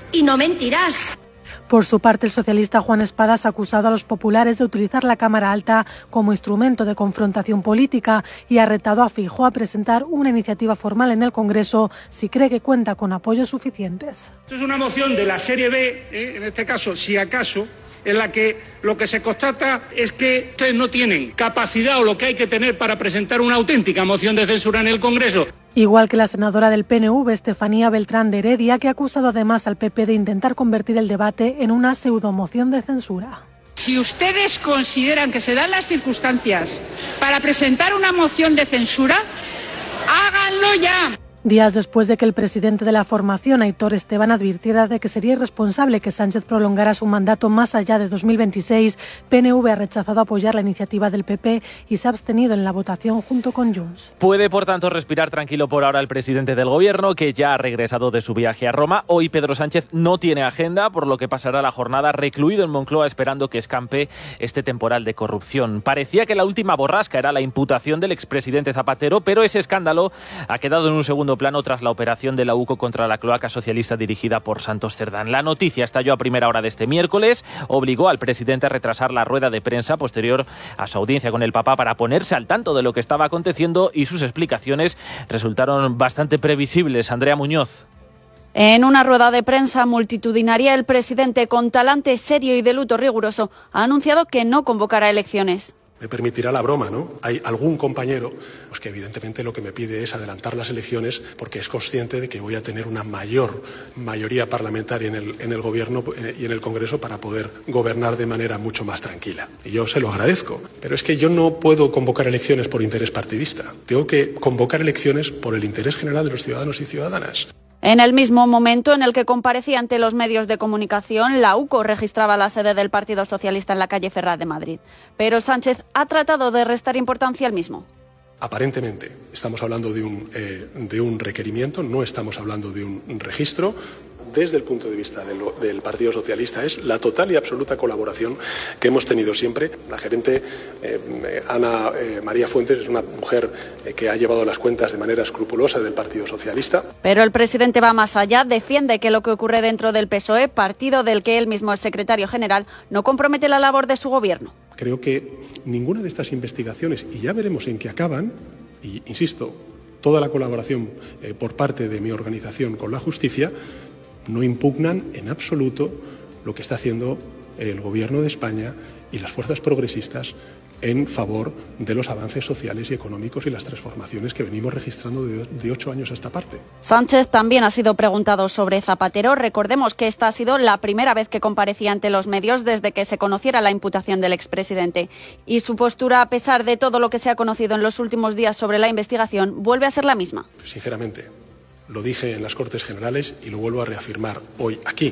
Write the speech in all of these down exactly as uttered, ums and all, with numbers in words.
y no mentirás. Por su parte, el socialista Juan Espadas ha acusado a los populares de utilizar la Cámara Alta como instrumento de confrontación política y ha retado a Feijóo a presentar una iniciativa formal en el Congreso si cree que cuenta con apoyos suficientes. Esto es una moción de la serie B, ¿eh? En este caso, si acaso, en la que lo que se constata es que ustedes no tienen capacidad o lo que hay que tener para presentar una auténtica moción de censura en el Congreso. Igual que la senadora del P N V, Estefanía Beltrán de Heredia, que ha acusado además al P P de intentar convertir el debate en una pseudomoción de censura. Si ustedes consideran que se dan las circunstancias para presentar una moción de censura, háganlo ya. Días después de que el presidente de la formación, Aitor Esteban, advirtiera de que sería irresponsable que Sánchez prolongara su mandato más allá de dos mil veintiséis, P N V ha rechazado apoyar la iniciativa del P P y se ha abstenido en la votación junto con Junts. Puede, por tanto, respirar tranquilo por ahora el presidente del Gobierno, que ya ha regresado de su viaje a Roma. Hoy Pedro Sánchez no tiene agenda, por lo que pasará la jornada recluido en Moncloa esperando que escampe este temporal de corrupción. Parecía que la última borrasca era la imputación del expresidente Zapatero, pero ese escándalo ha quedado en un segundo plano tras la operación de la U C O contra la cloaca socialista dirigida por Santos Cerdán. La noticia estalló a primera hora de este miércoles, obligó al presidente a retrasar la rueda de prensa posterior a su audiencia con el Papa para ponerse al tanto de lo que estaba aconteciendo y sus explicaciones resultaron bastante previsibles. Andrea Muñoz. En una rueda de prensa multitudinaria, el presidente, con talante serio y de luto riguroso, ha anunciado que no convocará elecciones. Me permitirá la broma, ¿no? Hay algún compañero pues que evidentemente lo que me pide es adelantar las elecciones porque es consciente de que voy a tener una mayor mayoría parlamentaria en el, en el Gobierno y en el Congreso para poder gobernar de manera mucho más tranquila. Y yo se lo agradezco. Pero es que yo no puedo convocar elecciones por interés partidista. Tengo que convocar elecciones por el interés general de los ciudadanos y ciudadanas. En el mismo momento en el que comparecía ante los medios de comunicación, la U C O registraba la sede del Partido Socialista en la calle Ferraz de Madrid. Pero Sánchez ha tratado de restar importancia al mismo. Aparentemente estamos hablando de un, eh, de un requerimiento, no estamos hablando de un registro. Desde el punto de vista del, del Partido Socialista es la total y absoluta colaboración que hemos tenido siempre. La gerente eh, Ana eh, María Fuentes es una mujer eh, que ha llevado las cuentas de manera escrupulosa del Partido Socialista. Pero el presidente va más allá, defiende que lo que ocurre dentro del P S O E, partido del que él mismo es secretario general, no compromete la labor de su gobierno. Creo que ninguna de estas investigaciones, y ya veremos en qué acaban, y insisto, toda la colaboración eh, por parte de mi organización con la justicia, no impugnan en absoluto lo que está haciendo el Gobierno de España y las fuerzas progresistas en favor de los avances sociales y económicos y las transformaciones que venimos registrando de, de ocho años a esta parte. Sánchez también ha sido preguntado sobre Zapatero. Recordemos que esta ha sido la primera vez que comparecía ante los medios desde que se conociera la imputación del expresidente. Y su postura, a pesar de todo lo que se ha conocido en los últimos días sobre la investigación, vuelve a ser la misma. Sinceramente, lo dije en las Cortes Generales y lo vuelvo a reafirmar hoy aquí.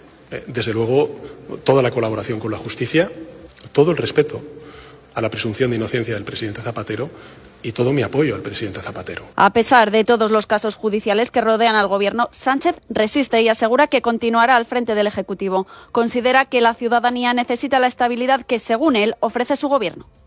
Desde luego, toda la colaboración con la justicia, todo el respeto a la presunción de inocencia del presidente Zapatero y todo mi apoyo al presidente Zapatero. A pesar de todos los casos judiciales que rodean al Gobierno, Sánchez resiste y asegura que continuará al frente del Ejecutivo. Considera que la ciudadanía necesita la estabilidad que, según él, ofrece su Gobierno.